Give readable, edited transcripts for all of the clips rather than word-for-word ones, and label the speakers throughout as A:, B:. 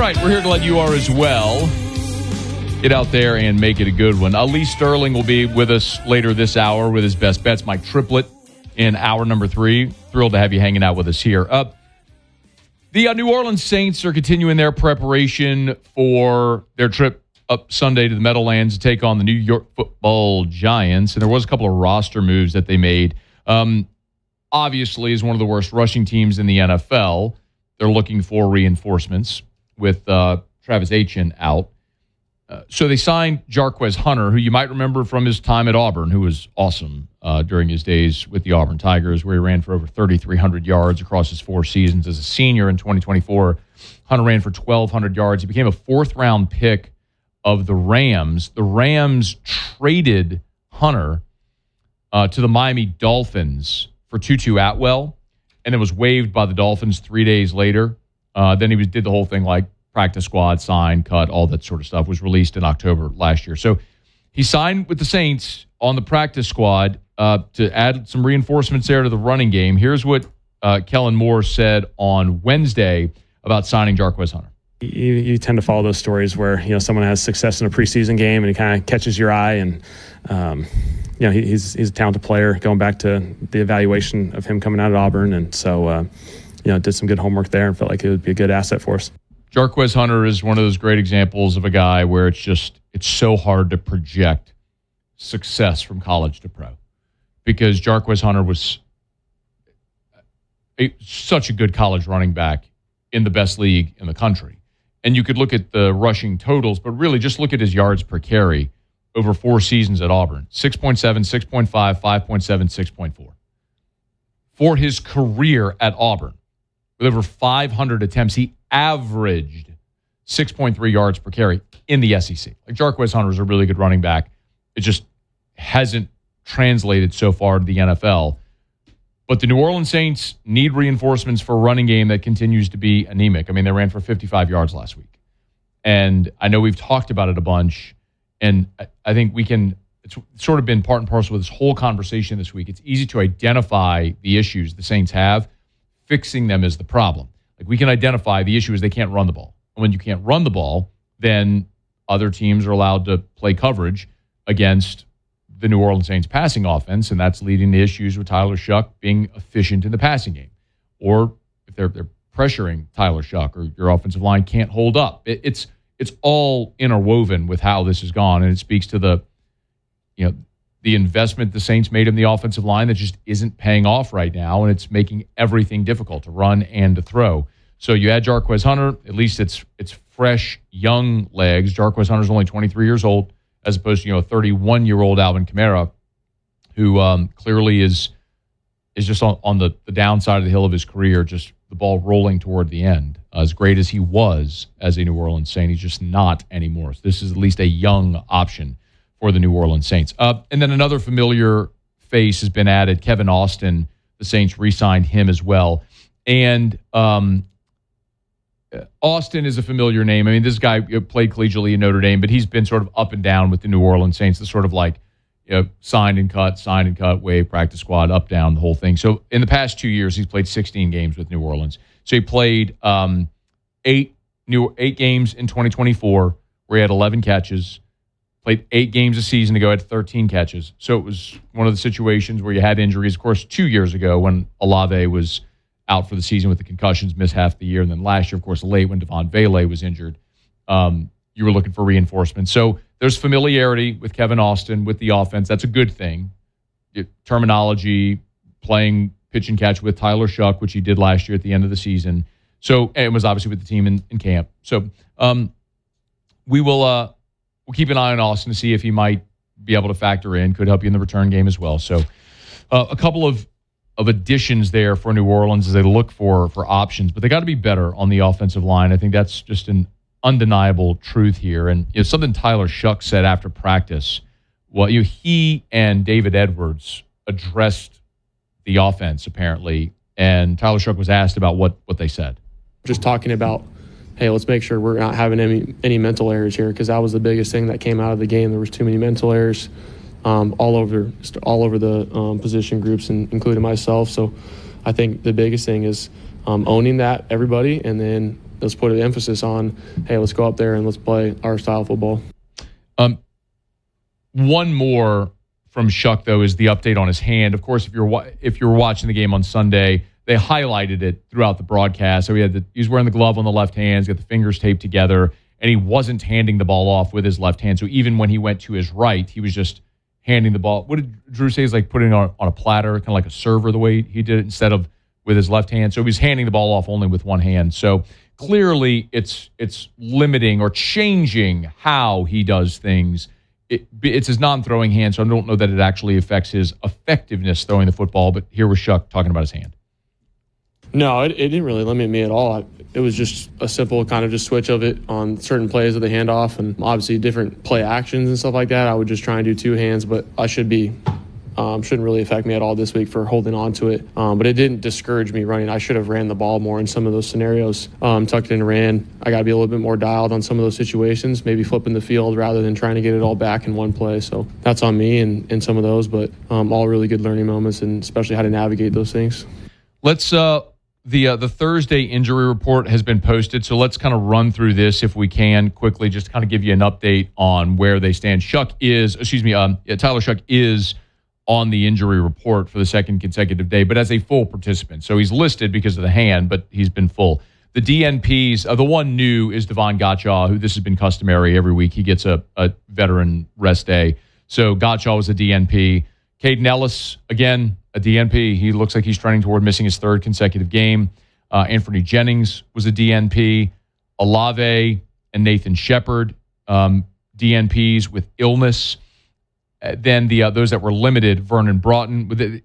A: right, we're here to let you are as well. Get out there and make it a good one. Lee Sterling will be with us later this hour with his best bets. Mike Triplett in hour number 3. Thrilled to have you hanging out with us here. The New Orleans Saints are continuing their preparation for their trip up Sunday to the Meadowlands to take on the New York Football Giants. And there was a couple of roster moves that they made. Obviously, is one of the worst rushing teams in the NFL. They're looking for reinforcements with Travis Etienne out. So they signed Jarquez Hunter, who you might remember from his time at Auburn, who was awesome during his days with the Auburn Tigers, where he ran for over 3,300 yards across his 4 seasons. As a senior in 2024, Hunter ran for 1,200 yards. He became a 4th-round pick of the Rams. The Rams traded Hunter to the Miami Dolphins for Tutu Atwell, and it was waived by the Dolphins 3 days later. Then he did the whole thing like practice squad, sign, cut, all that sort of stuff. Was released in October last year. So he signed with the Saints on the practice squad to add some reinforcements there to the running game. Here's what Kellen Moore said on Wednesday about signing Jarquez Hunter.
B: You tend to follow those stories where someone has success in a preseason game and he kind of catches your eye, and he's a talented player. Going back to the evaluation of him coming out of Auburn, and so did some good homework there and felt like it would be a good asset for us.
A: Jarquez Hunter is one of those great examples of a guy where it's so hard to project success from college to pro, because Jarquez Hunter was such a good college running back in the best league in the country. And you could look at the rushing totals, but really just look at his yards per carry over 4 seasons at Auburn. 6.7, 6.5, 5.7, 6.4. For his career at Auburn, with over 500 attempts, he averaged 6.3 yards per carry in the SEC. Like, Jarquez Hunter is a really good running back. It just hasn't translated so far to the NFL. But the New Orleans Saints need reinforcements for a running game that continues to be anemic. I mean, they ran for 55 yards last week. And I know we've talked about it a bunch, and I think it's sort of been part and parcel with this whole conversation this week. It's easy to identify the issues the Saints have. Fixing them is the problem. Like, we can identify the issue is they can't run the ball. And when you can't run the ball, then other teams are allowed to play coverage against the New Orleans Saints passing offense, and that's leading to issues with Tyler Shuck being efficient in the passing game. Or if they're pressuring Tyler Shuck, or your offensive line can't hold up. It's all interwoven with how this has gone, and it speaks to the investment the Saints made in the offensive line that just isn't paying off right now, and it's making everything difficult to run and to throw. So you add Jarquez Hunter, at least it's fresh, young legs. Jarquez Hunter's only 23 years old, as opposed to a 31-year-old Alvin Kamara, who clearly is just on the downside of the hill of his career, just the ball rolling toward the end. As great as he was as a New Orleans Saint, he's just not anymore. So this is at least a young option for the New Orleans Saints. And then another familiar face has been added, Kevin Austin. The Saints re-signed him as well. And Austin is a familiar name. I mean, this guy played collegiately in Notre Dame, but he's been sort of up and down with the New Orleans Saints. It's sort of like signed and cut, wave, practice squad, up, down, the whole thing. So in the past 2 years, he's played 16 games with New Orleans. So he played 8 games in 2024 where he had 11 catches. Played 8 games a season ago, had 13 catches. So it was one of the situations where you had injuries. Of course, 2 years ago when Olave was out for the season with the concussions, missed half the year. And then last year, of course, late when Devon Vele was injured, you were looking for reinforcements. So there's familiarity with Kevin Austin, with the offense. That's a good thing. Terminology, playing pitch and catch with Tyler Shuck, which he did last year at the end of the season. So, and was obviously with the team in camp. So we'll keep an eye on Austin to see if he might be able to factor in. Could help you in the return game as well. So a couple of additions there for New Orleans as they look for options, but they got to be better on the offensive line. I think that's just an undeniable truth here. And something Tyler Shuck said after practice. Well, he and David Edwards addressed the offense apparently, and Tyler Shuck was asked about what they said.
C: Just talking about, hey, let's make sure we're not having any mental errors here, because that was the biggest thing that came out of the game. There was too many mental errors all over the position groups, and including myself. So I think the biggest thing is owning that, everybody, and then let's put an emphasis on, hey, let's go up there and let's play our style of football.
A: One more from Shuck, though, is the update on his hand. Of course, if you're watching the game on Sunday, they highlighted it throughout the broadcast. So he was wearing the glove on the left hand, he's got the fingers taped together, and he wasn't handing the ball off with his left hand. So even when he went to his right, he was just handing the ball. What did Drew say? Is like putting it on a platter, kind of like a server, the way he did it, instead of with his left hand. So he was handing the ball off only with one hand. So clearly it's limiting or changing how he does things. It's his non-throwing hand, so I don't know that it actually affects his effectiveness throwing the football, but here was Shuck talking about his hand.
C: No, it didn't really limit me at all. It was just a simple kind of just switch of it on certain plays of the handoff, and obviously different play actions and stuff like that. I would just try and do two hands, but I shouldn't really affect me at all this week for holding on to it. But it didn't discourage me running. I should have ran the ball more in some of those scenarios. Tucked in and ran. I got to be a little bit more dialed on some of those situations, maybe flipping the field rather than trying to get it all back in one play. So that's on me in some of those, but all really good learning moments, and especially how to navigate those things.
A: Let's the Thursday injury report has been posted, so let's kind of run through this if we can quickly, just to kind of give you an update on where they stand. Tyler Shuck is on the injury report for the second consecutive day, but as a full participant. So he's listed because of the hand, but he's been full. The DNPs, the one new is Devon Gottschall, who this has been customary every week. He gets a veteran rest day. So Gottschall was a DNP. Caden Ellis, again, a DNP. He looks like he's trending toward missing his third consecutive game. Anthony Jennings was a DNP. Olave and Nathan Shepard, DNPs with illness. Then those that were limited, Vernon Broughton,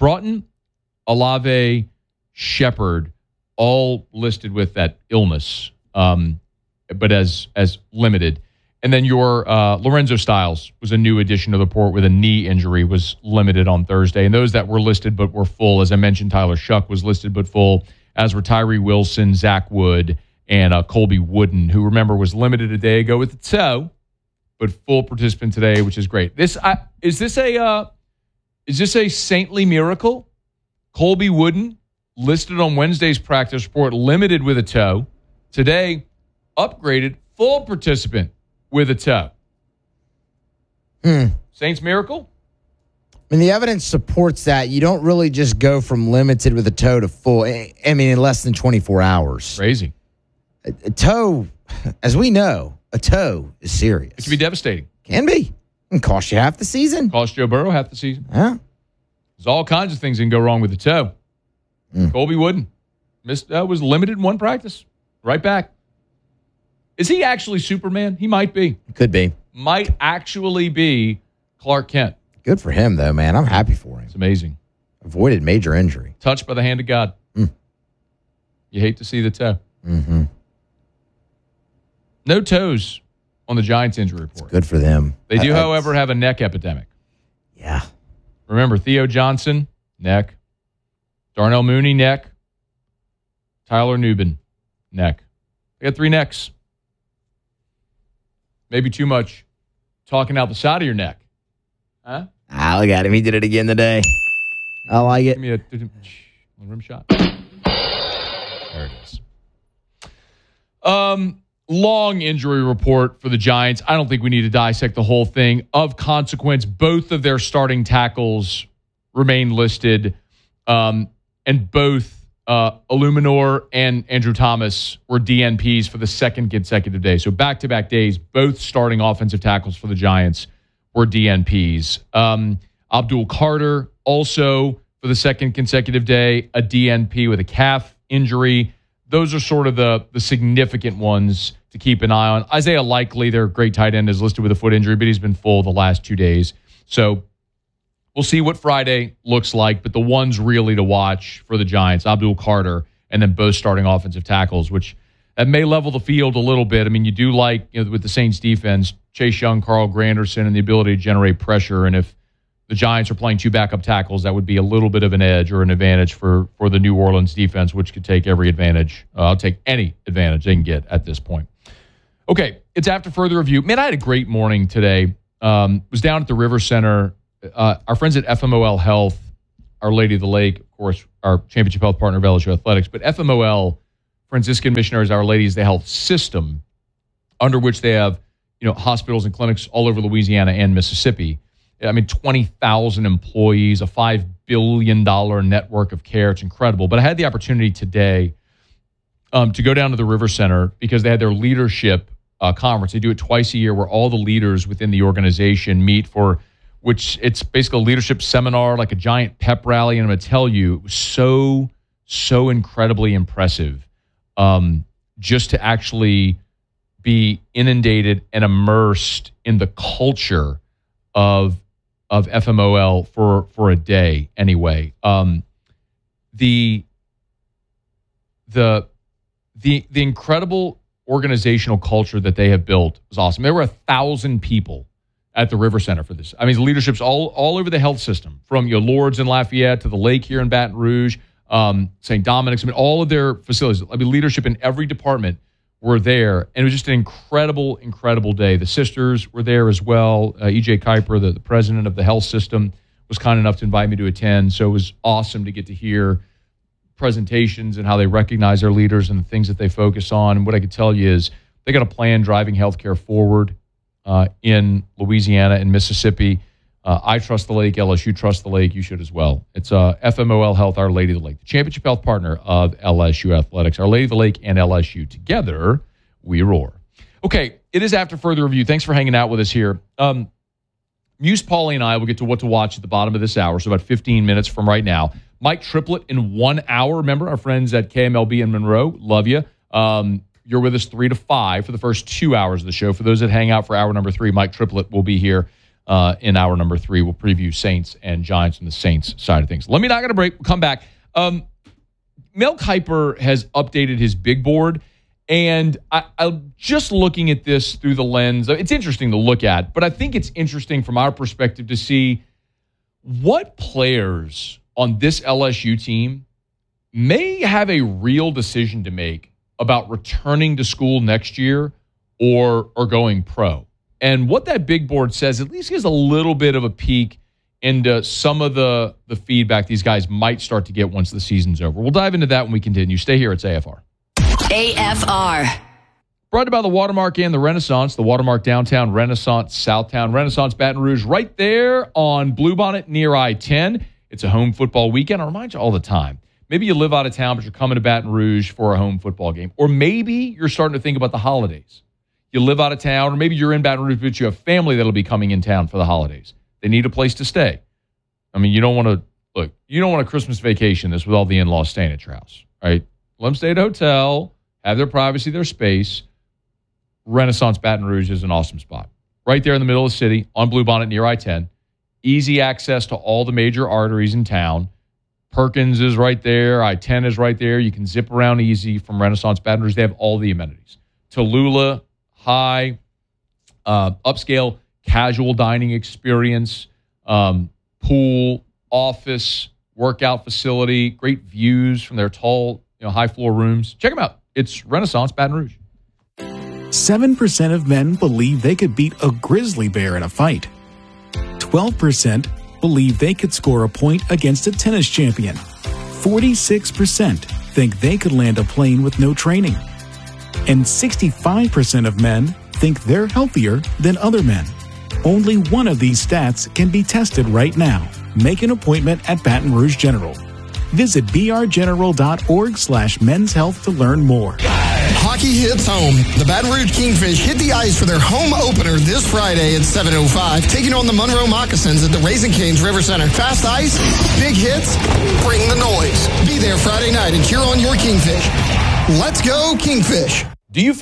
A: Olave, Shepard, all listed with that illness, but as limited. And then your Lorenzo Styles was a new addition to the report with a knee injury, was limited on Thursday. And those that were listed but were full, as I mentioned, Tyler Shuck was listed but full, as were Tyree Wilson, Zach Wood, and Colby Wooden, who, remember, was limited a day ago with the toe, but full participant today, which is great. Is this a saintly miracle? Colby Wooden, listed on Wednesday's practice report, limited with a toe. Today, upgraded, full participant with a toe. Saints miracle?
D: I mean, the evidence supports that. You don't really just go from limited with a toe to full, I mean, in less than 24 hours.
A: Crazy.
D: A toe, as we know, a toe is serious.
A: It can be devastating.
D: Can be. And cost you half the season.
A: Cost Joe Burrow half the season.
D: Yeah.
A: There's all kinds of things that can go wrong with the toe. Colby Wooden was limited in one practice. Right back. Is he actually Superman? He might be.
D: Could be.
A: Might actually be Clark Kent.
D: Good for him, though, man. I'm happy for him.
A: It's amazing.
D: Avoided major injury.
A: Touched by the hand of God. You hate to see the toe.
D: Mm-hmm.
A: No toes on the Giants injury report.
D: It's good for them.
A: They do, however, have a neck epidemic.
D: Yeah.
A: Remember, Theo Johnson, neck. Darnell Mooney, neck. Tyler Nubin, neck. They got 3 necks. Maybe too much talking out the side of your neck. Huh?
D: Look at him. He did it again today. I like it.
A: Give me a rim shot. There it is. Long injury report for the Giants. I don't think we need to dissect the whole thing. Of consequence, both of their starting tackles remain listed, and both Illuminor and Andrew Thomas were DNPs for the second consecutive day. So back-to-back days, both starting offensive tackles for the Giants were DNPs. Abdul Carter also for the second consecutive day, a DNP with a calf injury. Those are sort of the significant ones to keep an eye on. Isaiah Likely, their great tight end, is listed with a foot injury, but he's been full the last 2 days. So we'll see what Friday looks like, but the ones really to watch for the Giants, Abdul Carter, and then both starting offensive tackles, which that may level the field a little bit. I mean, you do like, with the Saints defense, Chase Young, Carl Granderson, and the ability to generate pressure. And if the Giants are playing 2 backup tackles, that would be a little bit of an edge or an advantage for the New Orleans defense, which could take every advantage. I'll take any advantage they can get at this point. Okay, it's after further review. Man, I had a great morning today. Was down at the River Center. Our friends at FMOL Health, Our Lady of the Lake, of course, our championship health partner of LSU Athletics, but FMOL Franciscan Missionaries Our Lady is the health system under which they have, hospitals and clinics all over Louisiana and Mississippi. 20,000 employees, a $5 billion network of care. It's incredible. But I had the opportunity today to go down to the River Center because they had their leadership conference. They do it twice a year where all the leaders within the organization meet for which it's basically a leadership seminar, like a giant pep rally. And I'm going to tell you, it was so incredibly impressive just to actually be inundated and immersed in the culture of FMOL for a day anyway. The incredible organizational culture that they have built is awesome. There were 1,000 people at the River Center for this. Leadership's all over the health system, from Lourdes and Lafayette to the lake here in Baton Rouge, St. Dominic's. All of their facilities. Leadership in every department were there, and it was just an incredible day. The sisters were there as well. E.J. Kuiper, the president of the health system, was kind enough to invite me to attend, so it was awesome to get to hear presentations and how they recognize their leaders and the things that they focus on. And what I could tell you is they got a plan driving healthcare forward in Louisiana and Mississippi. I trust the lake. LSU trusts the lake. You should as well. It's FMOL Health, Our Lady of the Lake, the championship health partner of LSU Athletics. Our Lady of the Lake and LSU together, we roar. Okay, it is after further review. Thanks for hanging out with us here. Muse, Paulie, and I will get to what to watch at the bottom of this hour, so about 15 minutes from right now. Mike Triplett in 1 hour. Remember, our friends at KMLB in Monroe, love you. You're with us 3 to 5 for the first 2 hours of the show. For those that hang out for hour number 3, Mike Triplett will be here in hour number 3. We'll preview Saints and Giants on the Saints side of things. Let me not get a break. We'll come back. Mel Kiper has updated his big board, and I'm just looking at this through the lens. It's interesting to look at, but I think it's interesting from our perspective to see what players on this LSU team may have a real decision to make about returning to school next year or going pro. And what that big board says at least gives a little bit of a peek into some of the feedback these guys might start to get once the season's over. We'll dive into that when we continue. Stay here. It's AFR.
E: AFR.
A: Brought to you by the Watermark and the Renaissance. The Watermark Downtown, Renaissance Southtown, Renaissance Baton Rouge, right there on Bluebonnet near I-10. It's a home football weekend. I remind you all the time. Maybe you live out of town, but you're coming to Baton Rouge for a home football game. Or maybe you're starting to think about the holidays. You live out of town, or maybe you're in Baton Rouge, but you have family that'll be coming in town for the holidays. They need a place to stay. You don't want a Christmas vacation this with all the in-laws staying at your house, right? Let them stay at a hotel, have their privacy, their space. Renaissance Baton Rouge is an awesome spot. Right there in the middle of the city, on Bluebonnet near I-10. Easy access to all the major arteries in town. Perkins is right there. I-10 is right there. You can zip around easy from Renaissance Baton Rouge. They have all the amenities. Tallulah, high, upscale, casual dining experience, pool, office, workout facility, great views from their tall, high floor rooms. Check them out. It's Renaissance Baton Rouge.
F: 7% of men believe they could beat a grizzly bear in a fight. 12% believe they could score a point against a tennis champion. 46% think they could land a plane with no training. And 65% of men think they're healthier than other men. Only one of these stats can be tested right now. Make an appointment at Baton Rouge General. Visit brgeneral.org/men's health to learn more.
G: Hockey hits home. The Baton Rouge Kingfish hit the ice for their home opener this Friday at 7:05, taking on the Monroe Moccasins at the Raising Cane's River Center. Fast ice, big hits, bring the noise. Be there Friday night and cheer on your Kingfish. Let's go, Kingfish.
A: Do you